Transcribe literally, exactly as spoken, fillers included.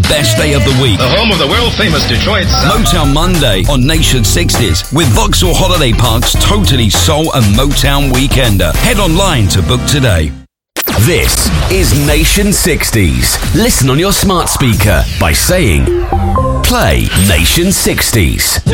best day of the week. The home of the world-famous Detroit Sound. Motown Monday on Nation sixties with Vauxhall Holiday Park's totally soul and Motown Weekender. Head online to book today. This is Nation sixties. Listen on your smart speaker by saying, play Nation sixties.